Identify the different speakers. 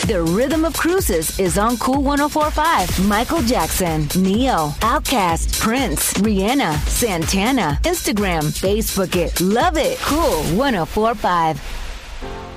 Speaker 1: The Rhythm of Cruises is on Cool 104.5. Michael Jackson, Neo, Outkast, Prince, Rihanna, Santana. Instagram, Facebook it. Love it. Cool 104.5.